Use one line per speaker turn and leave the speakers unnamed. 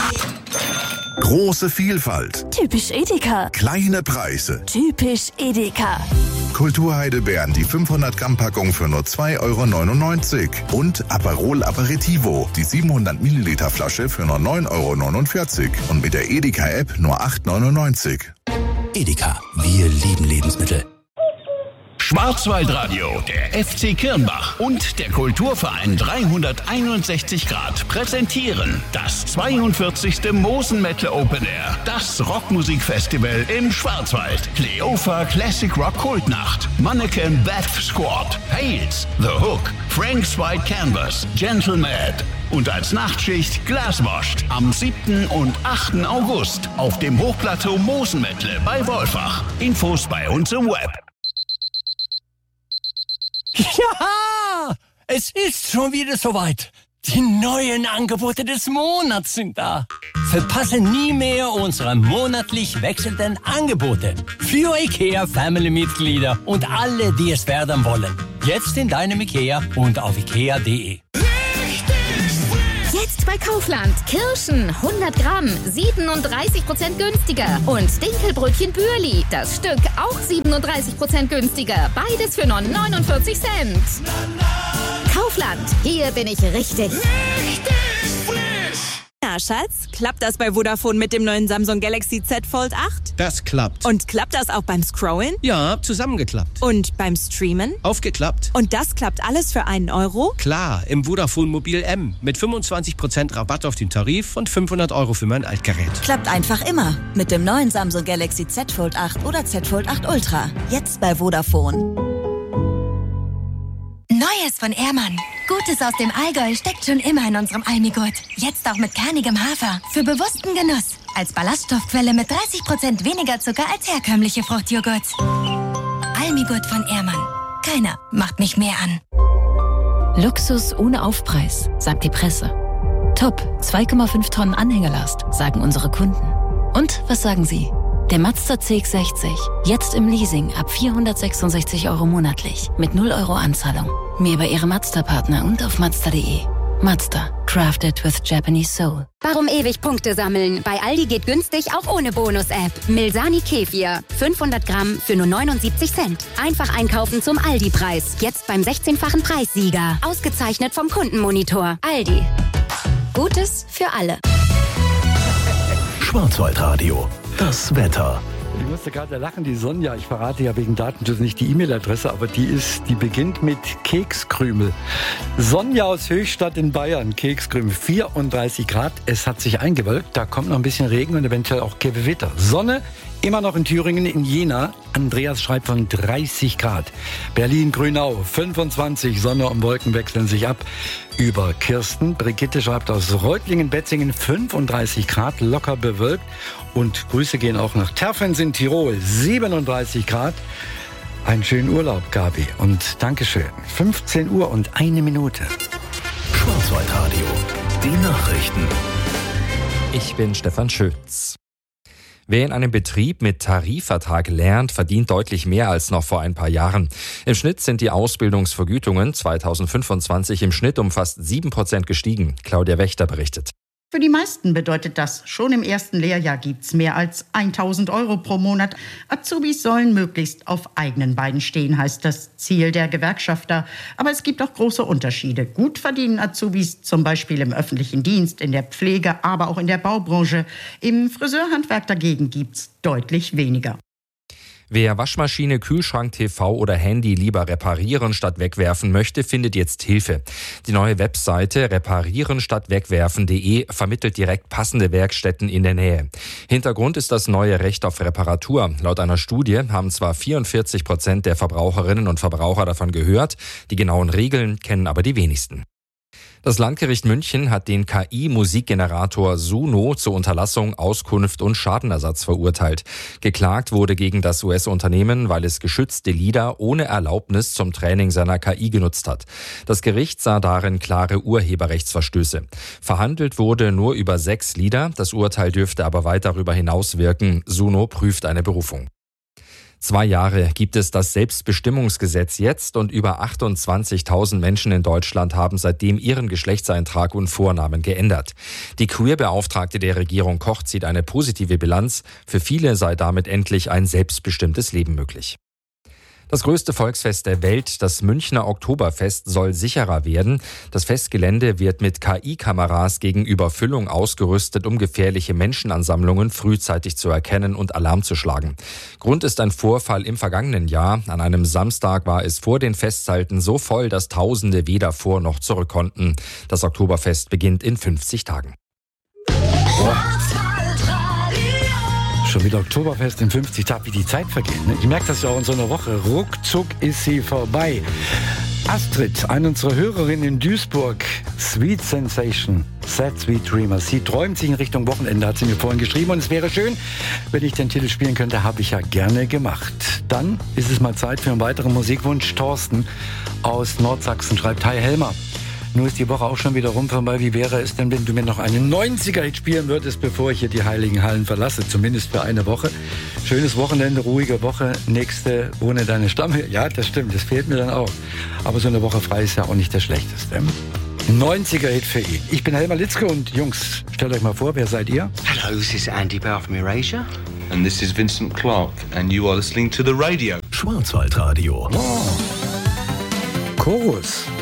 Große Vielfalt.
Typisch Edeka.
Kleine Preise.
Typisch Edeka.
Kulturheidelbeeren, die 500 Gramm Packung für nur 2,99 € und Aperol Aperitivo, die 700 Milliliter Flasche für nur 9,49 € und mit der Edeka-App nur 8,99 €.
Edeka, wir lieben Lebensmittel.
Schwarzwaldradio, der FC Kirnbach und der Kulturverein 361 Grad präsentieren das 42. Mosen Metal Open Air, das Rockmusikfestival im Schwarzwald. Cleofa Classic Rock Kultnacht, Mannequin Death Squad, Hales, The Hook, Frank's White Canvas, Gentle Mad und als Nachtschicht Glaswashed am 7. und 8. August auf dem Hochplateau Mosenmettle bei Wolfach. Infos bei uns im Web.
Ja, es ist schon wieder soweit. Die neuen Angebote des Monats sind da. Verpasse nie mehr unsere monatlich wechselnden Angebote für IKEA-Family-Mitglieder und alle, die es werden wollen. Jetzt in deinem IKEA und auf ikea.de.
Jetzt bei Kaufland. Kirschen 100 Gramm, 37% günstiger. Und Dinkelbrötchen Bürli, das Stück auch 37% günstiger. Beides für nur 49 Cent. Kaufland, hier bin ich richtig.
Na, Schatz, klappt das bei Vodafone mit dem neuen Samsung Galaxy Z Fold 8?
Das klappt.
Und klappt das auch beim Scrollen?
Ja, zusammengeklappt.
Und beim Streamen?
Aufgeklappt.
Und das klappt alles für einen Euro?
Klar, im Vodafone Mobil M. Mit 25% Rabatt auf den Tarif und 500 € für mein Altgerät.
Klappt einfach immer. Mit dem neuen Samsung Galaxy Z Fold 8 oder Z Fold 8 Ultra. Jetzt bei Vodafone.
Neues von Ehrmann. Gutes aus dem Allgäu steckt schon immer in unserem Almigurt. Jetzt auch mit kernigem Hafer. Für bewussten Genuss. Als Ballaststoffquelle mit 30% weniger Zucker als herkömmliche Fruchtjoghurts. Almigurt von Ehrmann. Keiner macht mich mehr an.
Luxus ohne Aufpreis, sagt die Presse. Top, 2,5 Tonnen Anhängelast, sagen unsere Kunden. Und was sagen Sie? Der Mazda CX-60, jetzt im Leasing ab 466 € monatlich, mit 0 € Anzahlung. Mehr bei Ihrem Mazda-Partner und auf Mazda.de. Mazda, crafted with Japanese soul.
Warum ewig Punkte sammeln? Bei Aldi geht günstig auch ohne Bonus-App. Milsani Kefir, 500 Gramm für nur 79 Cent. Einfach einkaufen zum Aldi-Preis. Jetzt beim 16-fachen Preissieger. Ausgezeichnet vom Kundenmonitor. Aldi. Gutes für alle.
Schwarzwaldradio, das Wetter.
Ich musste gerade lachen, die Sonja, ich verrate ja wegen Datenschutz nicht die E-Mail-Adresse, aber die beginnt mit Kekskrümel. Sonja aus Höchstadt in Bayern, Kekskrümel, 34 Grad, es hat sich eingewölkt, da kommt noch ein bisschen Regen und eventuell auch Gewitter. Sonne, immer noch in Thüringen, in Jena, Andreas schreibt von 30 Grad. Berlin, Grünau, 25, Sonne und Wolken wechseln sich ab. Über Kirsten, Brigitte schreibt aus Reutlingen, Betzingen, 35 Grad, locker bewölkt. Und Grüße gehen auch nach Terfens in Tirol, 37 Grad. Einen schönen Urlaub, Gabi. Und Dankeschön. 15 Uhr und 1 Minute.
Schwarzwaldradio, die Nachrichten.
Ich bin Stefan Schütz. Wer in einem Betrieb mit Tarifvertrag lernt, verdient deutlich mehr als noch vor ein paar Jahren. Im Schnitt sind die Ausbildungsvergütungen 2025 im Schnitt um fast 7% gestiegen. Claudia Wächter berichtet.
Für die meisten bedeutet das, schon im ersten Lehrjahr gibt's mehr als 1.000 € pro Monat. Azubis sollen möglichst auf eigenen Beinen stehen, heißt das Ziel der Gewerkschafter. Aber es gibt auch große Unterschiede. Gut verdienen Azubis, zum Beispiel im öffentlichen Dienst, in der Pflege, aber auch in der Baubranche. Im Friseurhandwerk dagegen gibt's deutlich weniger.
Wer Waschmaschine, Kühlschrank, TV oder Handy lieber reparieren statt wegwerfen möchte, findet jetzt Hilfe. Die neue Webseite reparieren-statt-wegwerfen.de vermittelt direkt passende Werkstätten in der Nähe. Hintergrund ist das neue Recht auf Reparatur. Laut einer Studie haben zwar 44% der Verbraucherinnen und Verbraucher davon gehört, die genauen Regeln kennen aber die wenigsten. Das Landgericht München hat den KI-Musikgenerator Suno zur Unterlassung, Auskunft und Schadenersatz verurteilt. Geklagt wurde gegen das US-Unternehmen, weil es geschützte Lieder ohne Erlaubnis zum Training seiner KI genutzt hat. Das Gericht sah darin klare Urheberrechtsverstöße. Verhandelt wurde nur über 6 Lieder. Das Urteil dürfte aber weit darüber hinaus wirken. Suno prüft eine Berufung. 2 Jahre gibt es das Selbstbestimmungsgesetz jetzt und über 28.000 Menschen in Deutschland haben seitdem ihren Geschlechtseintrag und Vornamen geändert. Die Queerbeauftragte der Regierung Koch zieht eine positive Bilanz. Für viele sei damit endlich ein selbstbestimmtes Leben möglich. Das größte Volksfest der Welt, das Münchner Oktoberfest, soll sicherer werden. Das Festgelände wird mit KI-Kameras gegen Überfüllung ausgerüstet, um gefährliche Menschenansammlungen frühzeitig zu erkennen und Alarm zu schlagen. Grund ist ein Vorfall im vergangenen Jahr. An einem Samstag war es vor den Festzelten so voll, dass Tausende weder vor noch zurück konnten. Das Oktoberfest beginnt in 50 Tagen.
Schon wieder Oktoberfest in 50 Tagen, wie die Zeit vergeht. Ne? Ich merke das ja auch in so einer Woche. Ruckzuck ist sie vorbei. Astrid, eine unserer Hörerinnen in Duisburg, Sweet Sensation, Sad Sweet Dreamer. Sie träumt sich in Richtung Wochenende, hat sie mir vorhin geschrieben. Und es wäre schön, wenn ich den Titel spielen könnte, habe ich ja gerne gemacht. Dann ist es mal Zeit für einen weiteren Musikwunsch. Thorsten aus Nordsachsen schreibt: Hi Helmer. Nur ist die Woche auch schon wieder rum vorbei. Wie wäre es denn, wenn du mir noch einen 90er-Hit spielen würdest, bevor ich hier die heiligen Hallen verlasse? Zumindest für eine Woche. Schönes Wochenende, ruhige Woche. Nächste ohne deine Stamme. Ja, das stimmt, das fehlt mir dann auch. Aber so eine Woche frei ist ja auch nicht das Schlechteste. 90er-Hit für ihn. Ich bin Helmer Litzke und Jungs, stellt euch mal vor, wer seid ihr?
Hello, this is Andy Bell from Erasure.
And this is Vincent Clark and you are listening to the radio.
Schwarzwaldradio.
Oh. Chorus.